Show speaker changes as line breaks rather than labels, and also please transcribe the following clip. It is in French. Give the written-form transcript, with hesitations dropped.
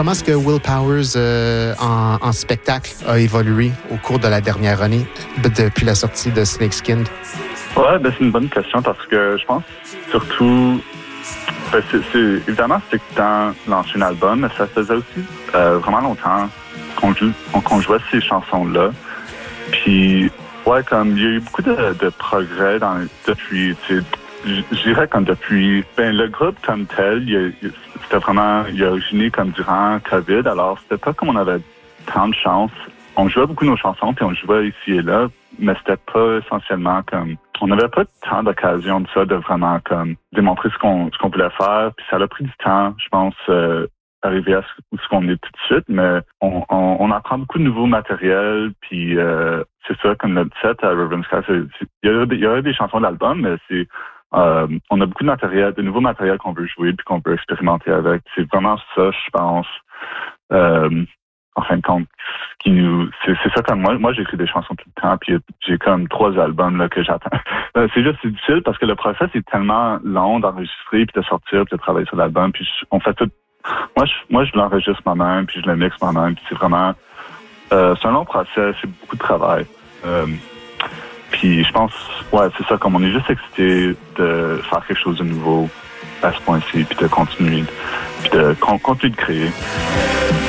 comment est-ce que Will Powers en spectacle a évolué au cours de la dernière année depuis la sortie de Snakeskinned?
Ouais, c'est une bonne question parce que je pense surtout... évidemment, c'est excitant de lancer un album, mais ça faisait aussi vraiment longtemps qu'on jouait ces chansons-là. Puis, ouais, comme il y a eu beaucoup de progrès depuis, je dirais comme depuis, le groupe comme tel, c'était vraiment, il a originé comme durant COVID, alors c'était pas comme on avait tant de chance. On jouait beaucoup nos chansons, puis on jouait ici et là, mais c'était pas essentiellement comme... On n'avait pas tant d'occasion de ça, de vraiment comme démontrer ce qu'on voulait faire. Puis ça a pris du temps, je pense, arriver à ce qu'on est tout de suite, mais on apprend beaucoup de nouveaux matériels, puis c'est ça, comme notre set à Reverend Sky, il y aurait des chansons de l'album, mais c'est on a beaucoup de matériel, de nouveaux matériels qu'on veut jouer puis qu'on peut expérimenter avec. C'est vraiment ça, je pense. En fin de compte, c'est ça comme moi j'écris des chansons tout le temps, puis j'ai comme 3 albums là que j'attends. C'est difficile parce que le process est tellement long d'enregistrer puis de sortir puis de travailler sur l'album, puis on fait tout. Moi je l'enregistre moi-même puis je le mixe moi-même, puis c'est vraiment c'est un long process, c'est beaucoup de travail. Puis je pense, ouais, c'est ça, comme on est juste excité de faire quelque chose de nouveau à ce point-ci, puis de continuer, puis de continuer de créer.